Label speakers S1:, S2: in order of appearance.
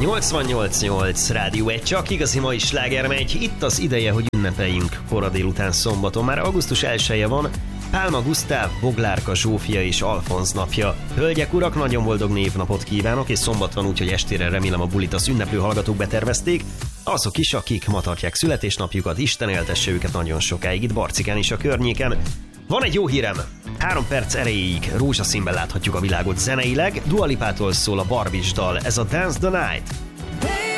S1: 88.8 Rádió 1, csak igazi mai sláger megy. Itt az ideje, hogy ünnepeljünk kora délután szombaton. Már augusztus 1-e van, Pálma Gusztáv, Boglárka Zsófia és Alfonz napja. Hölgyek, urak, nagyon boldog névnapot kívánok, és szombat van, úgyhogy estére remélem a bulit az ünneplő hallgatók betervezték. Azok is, akik ma tartják születésnapjukat, Isten éltesse őket nagyon sokáig itt Barcikán is a környéken. Van egy jó hírem! 3 perc erejéig rózsaszínben láthatjuk a világot zeneileg. Dua Lipától szól a Barbie dal, ez a Dance the Night.